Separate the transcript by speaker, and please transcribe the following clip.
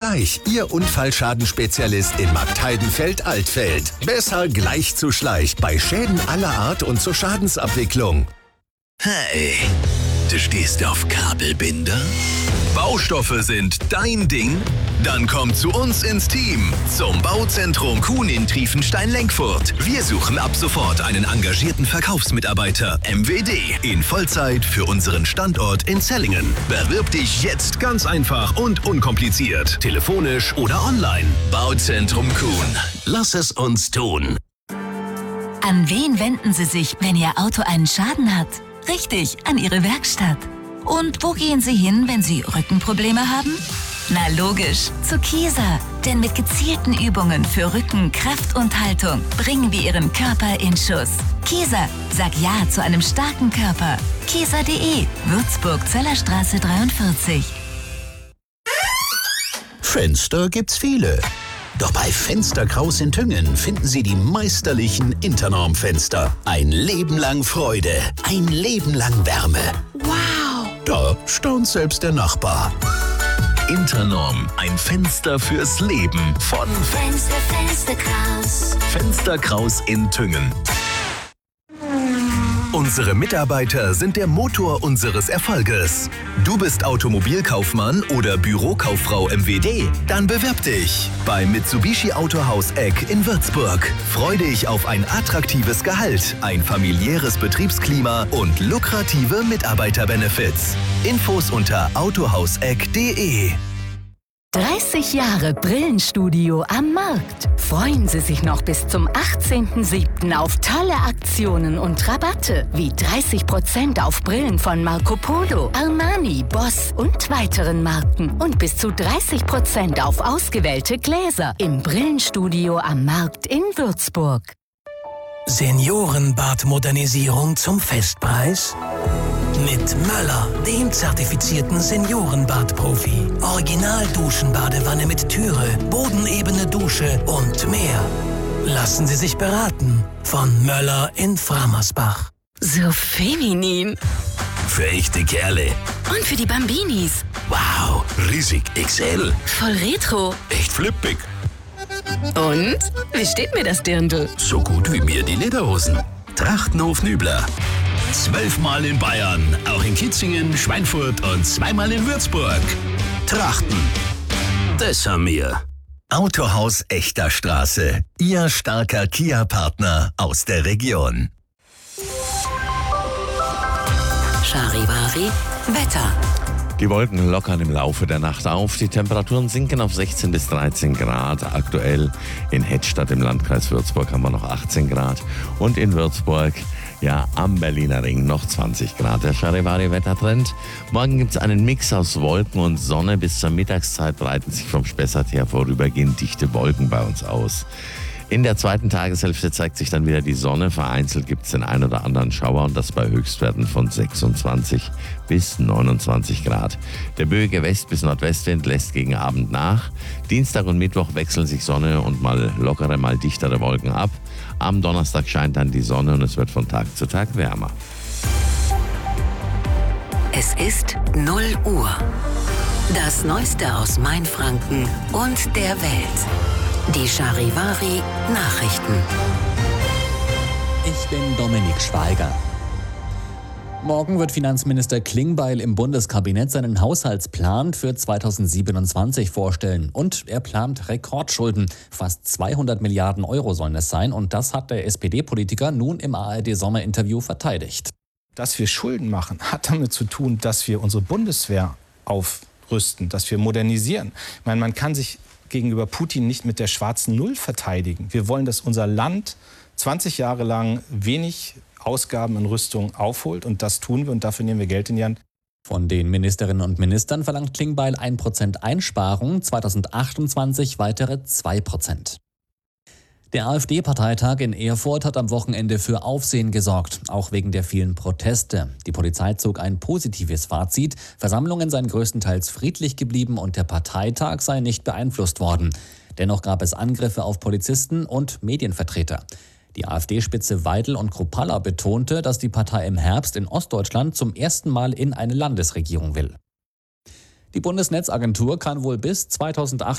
Speaker 1: Schleich, Ihr Unfallschadenspezialist in Marktheidenfeld-Altfeld. Besser gleich zu Schleich bei Schäden aller Art und zur Schadensabwicklung.
Speaker 2: Hey, du stehst auf Kabelbinder? Baustoffe sind dein Ding? Dann komm zu uns ins Team, zum Bauzentrum Kuhn in Triefenstein-Lenkfurt. Wir suchen ab sofort einen engagierten Verkaufsmitarbeiter, MWD, in Vollzeit für unseren Standort in Zellingen. Bewirb dich jetzt ganz einfach und unkompliziert, telefonisch oder online. Bauzentrum Kuhn. Lass es uns tun.
Speaker 3: An wen wenden Sie sich, wenn Ihr Auto einen Schaden hat? Richtig, an Ihre Werkstatt. Und wo gehen Sie hin, wenn Sie Rückenprobleme haben? Na logisch, zu Kieser. Denn mit gezielten Übungen für Rücken, Kraft und Haltung bringen wir Ihren Körper in Schuss. Kieser, sag Ja zu einem starken Körper. Kieser.de, Würzburg, Zellerstraße 43.
Speaker 2: Fenster gibt's viele. Doch bei Fenster Kraus in Thüngen finden Sie die meisterlichen Internorm-Fenster. Ein Leben lang Freude, ein Leben lang Wärme.
Speaker 3: Wow!
Speaker 2: Da staunt selbst der Nachbar. Internorm, ein Fenster fürs Leben von
Speaker 4: Fenster Kraus.
Speaker 2: Fenster Kraus in Thüngen. Unsere Mitarbeiter sind der Motor unseres Erfolges. Du bist Automobilkaufmann oder Bürokauffrau MWD? Dann bewirb dich beim Mitsubishi Autohaus Eck in Würzburg. Freu dich auf ein attraktives Gehalt, ein familiäres Betriebsklima und lukrative Mitarbeiterbenefits. Infos unter autohauseck.de.
Speaker 3: 30 Jahre Brillenstudio am Markt. Freuen Sie sich noch bis zum 18.07. auf tolle Aktionen und Rabatte, wie 30% auf Brillen von Marco Polo, Armani, Boss und weiteren Marken und bis zu 30% auf ausgewählte Gläser im Brillenstudio am Markt in Würzburg.
Speaker 5: Seniorenbadmodernisierung zum Festpreis? Mit Möller, dem zertifizierten Seniorenbadprofi. Original-Duschenbadewanne mit Türe, bodenebene Dusche und mehr. Lassen Sie sich beraten von Möller in Framersbach.
Speaker 3: So feminin.
Speaker 2: Für echte Kerle.
Speaker 3: Und für die Bambinis.
Speaker 2: Wow, riesig XL.
Speaker 3: Voll retro.
Speaker 2: Echt flippig.
Speaker 3: Und? Wie steht mir das Dirndl?
Speaker 2: So gut wie mir die Lederhosen. Trachtenhof Nübler. 12-mal in Bayern, auch in Kitzingen, Schweinfurt und 2-mal in Würzburg. Trachten, das haben wir.
Speaker 1: Autohaus Echter Straße. Ihr starker Kia-Partner aus der Region.
Speaker 3: Charivari, Wetter.
Speaker 6: Die Wolken lockern im Laufe der Nacht auf. Die Temperaturen sinken auf 16 bis 13 Grad. Aktuell in Hettstadt im Landkreis Würzburg haben wir noch 18 Grad. Und in Würzburg, ja, am Berliner Ring noch 20 Grad. Der Charivari-Wettertrend. Morgen gibt es einen Mix aus Wolken und Sonne. Bis zur Mittagszeit breiten sich vom Spessart her vorübergehend dichte Wolken bei uns aus. In der zweiten Tageshälfte zeigt sich dann wieder die Sonne. Vereinzelt gibt es den ein oder anderen Schauer und das bei Höchstwerten von 26 bis 29 Grad. Der böige West- bis Nordwestwind lässt gegen Abend nach. Dienstag und Mittwoch wechseln sich Sonne und mal lockere, mal dichtere Wolken ab. Am Donnerstag scheint dann die Sonne und es wird von Tag zu Tag wärmer.
Speaker 3: Es ist 0 Uhr. Das Neueste aus Mainfranken und der Welt. Die Charivari Nachrichten.
Speaker 7: Ich bin Dominik Schweiger. Morgen wird Finanzminister Klingbeil im Bundeskabinett seinen Haushaltsplan für 2027 vorstellen. Und er plant Rekordschulden. Fast 200 Milliarden Euro sollen es sein. Und das hat der SPD-Politiker nun im ARD-Sommerinterview verteidigt.
Speaker 8: Dass wir Schulden machen, hat damit zu tun, dass wir unsere Bundeswehr aufrüsten, dass wir modernisieren. Ich meine, man kann sich gegenüber Putin nicht mit der schwarzen Null verteidigen. Wir wollen, dass unser Land 20 Jahre lang wenig Ausgaben in Rüstung aufholt und das tun wir und dafür nehmen wir Geld in die Hand.
Speaker 7: Von den Ministerinnen und Ministern verlangt Klingbeil 1% Einsparung, 2028 weitere 2%. Der AfD-Parteitag in Erfurt hat am Wochenende für Aufsehen gesorgt, auch wegen der vielen Proteste. Die Polizei zog ein positives Fazit. Versammlungen seien größtenteils friedlich geblieben und der Parteitag sei nicht beeinflusst worden. Dennoch gab es Angriffe auf Polizisten und Medienvertreter. Die AfD-Spitze Weidel und Kruppalla betonte, dass die Partei im Herbst in Ostdeutschland zum ersten Mal in eine Landesregierung will. Die Bundesnetzagentur kann wohl bis 2008